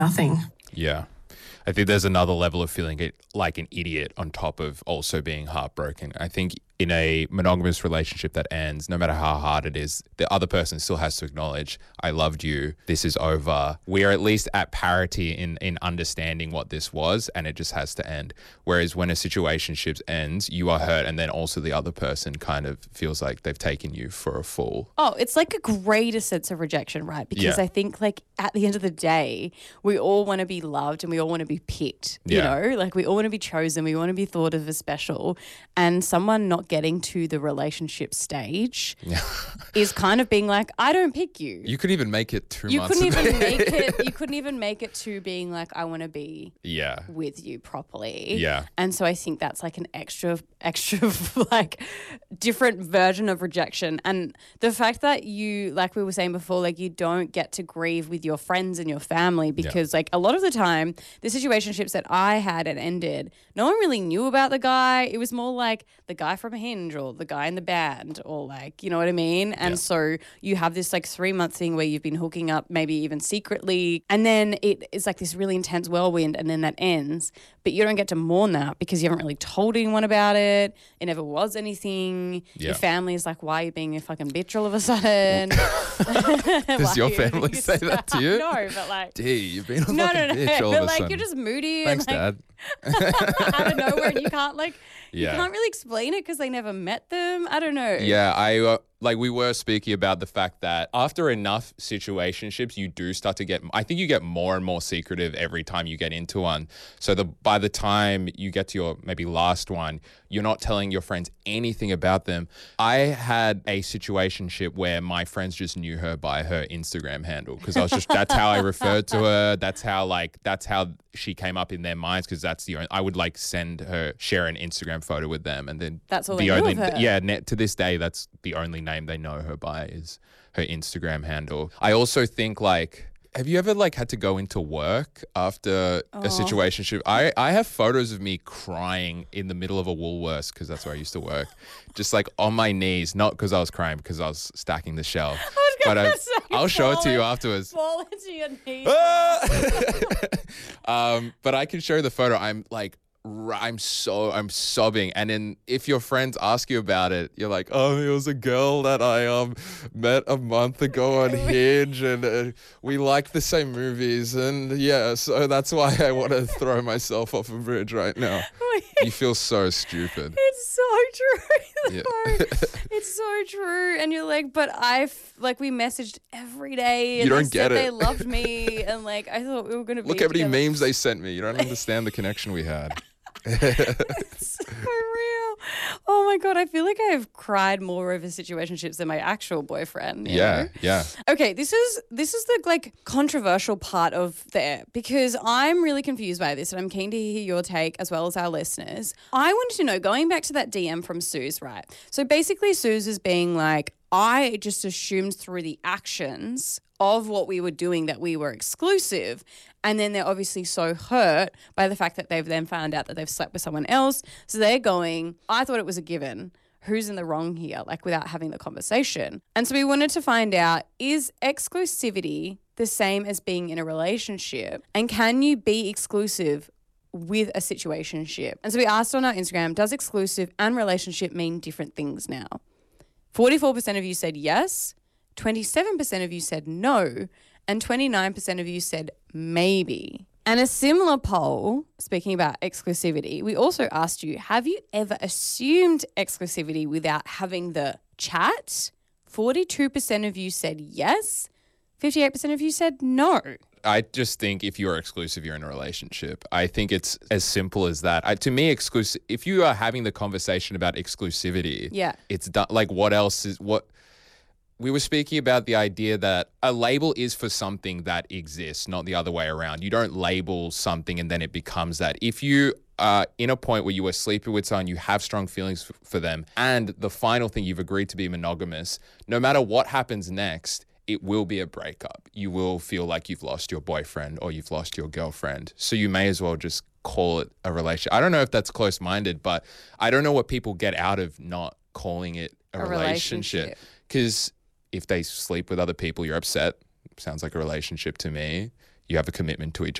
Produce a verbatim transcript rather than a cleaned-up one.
nothing. Yeah. I think there's another level of feeling it like an idiot on top of also being heartbroken. I think in a monogamous relationship that ends, no matter how hard it is, the other person still has to acknowledge, I loved you, this is over. We're at least at parity in, in understanding what this was, and it just has to end. Whereas when a situationship ends, you are hurt, and then also the other person kind of feels like they've taken you for a fool. Oh, it's like a greater sense of rejection, right? Because Yeah. I think like at the end of the day, we all want to be loved and we all want to be picked, you Yeah. know, like we all want to be chosen. We want to be thought of as special, and someone not getting to the relationship stage is kind of being like, I don't pick you. You could even make it two You months couldn't of even it. make it. You couldn't even make it to being like, I want to be Yeah. with you properly. Yeah. And so I think that's like an extra, extra like different version of rejection. And the fact that you, like we were saying before, like you don't get to grieve with your friends and your family because like a lot of the time, the situationships that I had and ended, no one really knew about the guy. It was more like the guy from Hinge or the guy in the band or like, you know what I mean? And Yeah. so you have this like three month thing where you've been hooking up maybe even secretly, and then it is like this really intense whirlwind, and then that ends, but you don't get to mourn that because you haven't really told anyone about it. It never was anything. Yeah. Your family is like, why are you being a fucking bitch all of a sudden? Does your family say that to you? No, but like, D, you've been a no, fucking no, no, bitch all but of a like sudden. you're just moody Thanks, and like, Dad. out of nowhere, and you can't like, Yeah. you can't really explain it because they never met them. I don't know. Yeah, I uh, like we were speaking about the fact that after enough situationships, you do start to get. I think you get more and more secretive every time you get into one. So the by the time you get to your maybe last one, you're not telling your friends anything about them. I had a situationship where my friends just knew her by her Instagram handle because I was just that's how I referred to her. That's how like that's how she came up in their minds because that's the only, I would like send her share an Instagram photo with them and then That's all the they knew only of her. yeah ne- to this day that's the only name they know her by is her Instagram handle. I also think like have you ever like had to go into work after Oh. a situationship? I, I have photos of me crying in the middle of a Woolworths because that's where I used to work, just like on my knees, not because I was crying, because I was stacking the shelf. But I, say I'll show it to you falling- afterwards. Fall into your knees. um, but I can show you the photo. I'm like, r- I'm so, I'm sobbing. And then if your friends ask you about it, you're like, oh, it was a girl that I um met a month ago on Hinge, and uh, we like the same movies, and yeah, so that's why I want to throw myself off a bridge right now. You feel so stupid. It's so true. Yeah. though. It's so true. And you're like, but I've, like, we messaged every day. And You they don't get said They it. loved me. And, like, I thought we were going to be Look how many together. memes they sent me. You don't understand the connection we had. It's so real. Oh, my God. I feel like I've cried more over situationships than my actual boyfriend. you Yeah, know? yeah. Okay, this is this is the like controversial part of there because I'm really confused by this and I'm keen to hear your take as well as our listeners. I wanted to know, going back to that D M from Suze, right? So basically Suze is being like, I just assumed through the actions of what we were doing that we were exclusive. And then they're obviously so hurt by the fact that they've then found out that they've slept with someone else. So they're going, I thought it was a given. Who's in the wrong here? Like without having the conversation. And so we wanted to find out, is exclusivity the same as being in a relationship? And can you be exclusive with a situationship? And so we asked on our Instagram, does exclusive and relationship mean different things now? forty-four percent of you said yes, twenty-seven percent of you said no, and twenty-nine percent of you said maybe. And a similar poll, speaking about exclusivity, we also asked you, have you ever assumed exclusivity without having the chat? forty-two percent of you said yes, fifty-eight percent of you said no. I just think if you're exclusive, you're in a relationship. I think it's as simple as that. I, to me, exclusive. If you are having the conversation about exclusivity, Yeah. it's done. Like, what else is what? We were speaking about the idea that a label is for something that exists, not the other way around. You don't label something and then it becomes that. If you are in a point where you are sleeping with someone, you have strong feelings f- for them, and the final thing, you've agreed to be monogamous, no matter what happens next, it will be a breakup. You will feel like you've lost your boyfriend or you've lost your girlfriend. So you may as well just call it a relationship. I don't know if that's close-minded, but I don't know what people get out of not calling it a, A relationship. relationship. Because if they sleep with other people, you're upset. Sounds like a relationship to me. you have a commitment to each